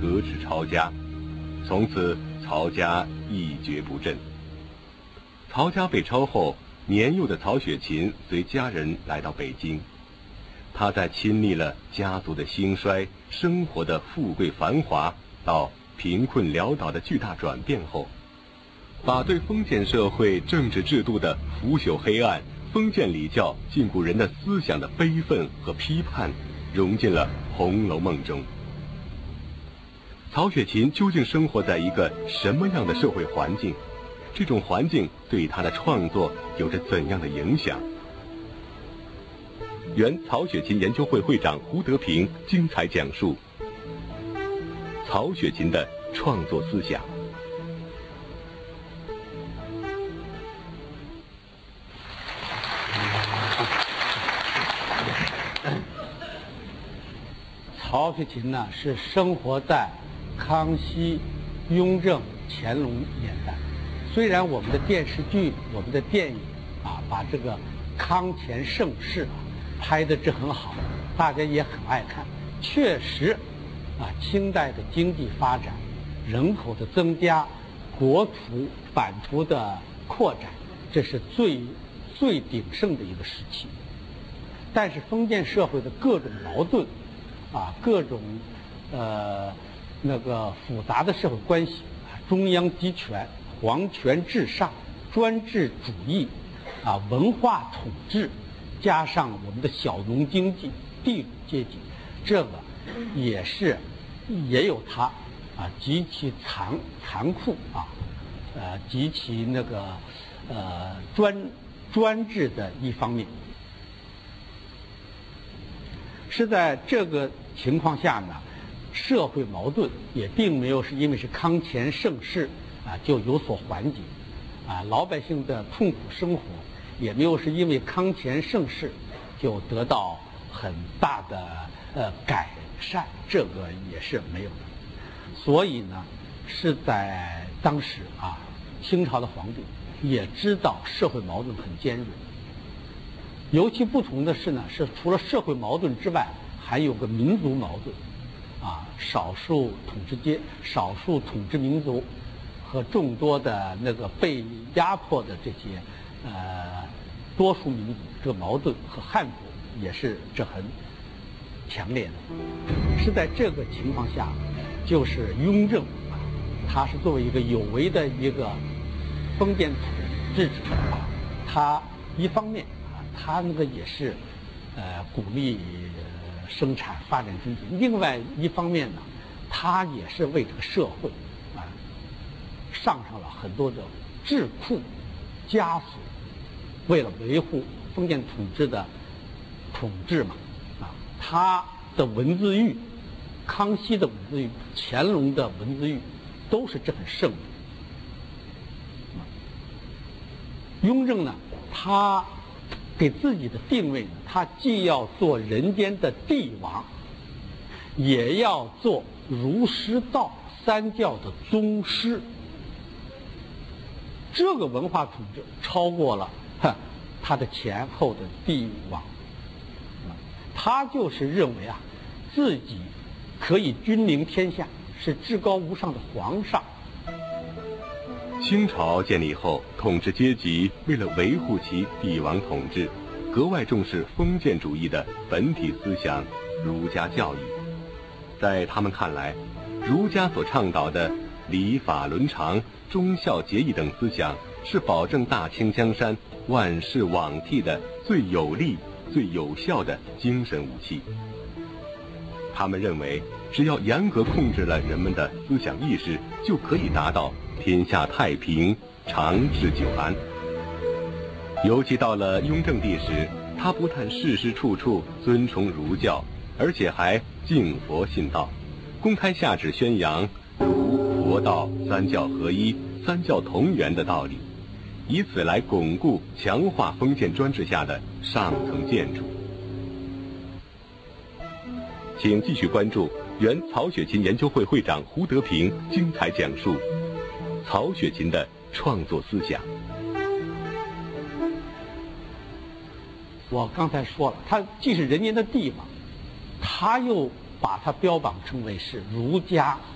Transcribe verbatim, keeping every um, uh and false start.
革职曹家，从此曹家一蹶不振。曹家被抄后，年幼的曹雪芹随家人来到北京。他在亲历了家族的兴衰、生活的富贵繁华到贫困潦倒的巨大转变后，把对封建社会政治制度的腐朽黑暗、封建礼教禁锢人的思想的悲愤和批判融进了《红楼梦》中。曹雪芹究竟生活在一个什么样的社会环境？这种环境对他的创作有着怎样的影响？原曹雪芹研究会会长胡德平精彩讲述曹雪芹的创作思想。 曹雪芹呢是生活在康熙、雍正、乾隆年代。虽然我们的电视剧、我们的电影啊，把这个康乾盛世啊拍得这很好，大家也很爱看。确实，啊，清代的经济发展、人口的增加、国土版图的扩展，这是最最鼎盛的一个时期。但是封建社会的各种矛盾，啊，各种呃那个复杂的社会关系，中央集权、皇权至上、专制主义，啊，文化统治，加上我们的小农经济、地主阶级，这个也是也有它啊极其残残酷啊，呃极其那个呃专专制的一方面。是在这个情况下呢，社会矛盾也并没有是因为是康乾盛世啊就有所缓解，啊，老百姓的痛苦生活也没有是因为康乾盛世就得到很大的呃改善，这个也是没有的。所以呢，是在当时啊，清朝的皇帝也知道社会矛盾很尖锐。尤其不同的是呢，是除了社会矛盾之外，还有个民族矛盾，啊，少数统治阶、少数统治民族和众多的那个被压迫的这些呃多数民族，这个矛盾和汉族也是这很强烈的。是在这个情况下，就是雍正啊，他是作为一个有为的一个封建统治者啊，他一方面他那个也是，呃，鼓励生产发展经济。另外一方面呢，他也是为这个社会啊，上上了很多的智库、枷锁，为了维护封建统治的统治嘛，啊，他的文字狱，康熙的文字狱、乾隆的文字狱，都是这很盛的。雍正呢，他给自己的定位呢，他既要做人间的帝王，也要做儒释道三教的宗师。这个文化统治超过了哈他的前后的帝王，他就是认为啊，自己可以君临天下，是至高无上的皇上。 清朝建立后，统治阶级为了维护其帝王统治，格外重视封建主义的本体思想儒家教育。在他们看来，儒家所倡导的礼法伦常、忠孝节义等思想，是保证大清江山万世罔替的最有力、最有效的精神武器。他们认为，只要严格控制了人们的思想意识，就可以达到天下太平、长治久安。尤其到了雍正帝时，他不但事事处处尊崇儒教，而且还敬佛信道，公开下旨宣扬儒佛道三教合一、三教同源的道理，以此来巩固强化封建专制下的上层建筑。请继续关注原曹雪芹研究会会长胡德平精彩讲述曹雪芹的创作思想。 我刚才说了，他既是人间的帝王，他又把他标榜称为是儒家